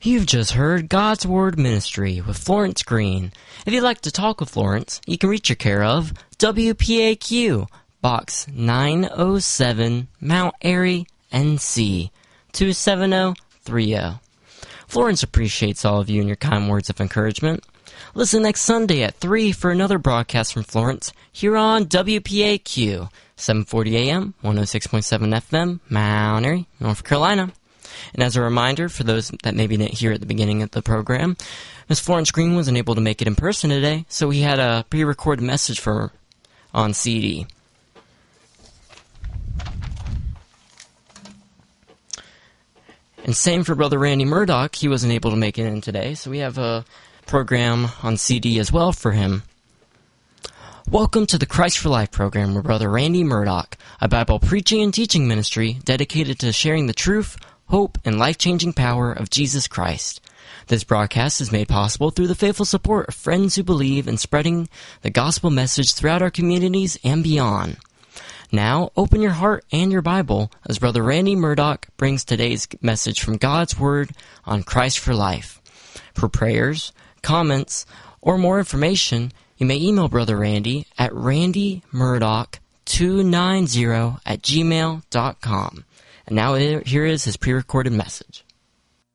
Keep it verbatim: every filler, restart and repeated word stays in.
You've just heard God's Word Ministry with Florence Green. If you'd like to talk with Florence, you can reach her care of W P A Q, Box nine oh seven, Mount Airy, N C two seven zero three zero. Florence appreciates all of you and your kind words of encouragement. Listen next Sunday at three for another broadcast from Florence here on W P A Q, seven forty A M, one oh six point seven F M, Mount Airy, North Carolina. And as a reminder, for those that maybe didn't hear at the beginning of the program, Miss Florence Green wasn't able to make it in person today, so we had a pre-recorded message for her on C D. And same for Brother Randy Murdoch. He wasn't able to make it in today, so we have a program on C D as well for him. Welcome to the Christ for Life program with Brother Randy Murdoch, a Bible preaching and teaching ministry dedicated to sharing the truth, hope, and life-changing power of Jesus Christ. This broadcast is made possible through the faithful support of friends who believe in spreading the gospel message throughout our communities and beyond. Now, open your heart and your Bible as Brother Randy Murdoch brings today's message from God's Word on Christ for Life. For prayers, comments, or more information, you may email Brother Randy at randy murdoch two nine zero at gmail dot com. And now here is his pre-recorded message.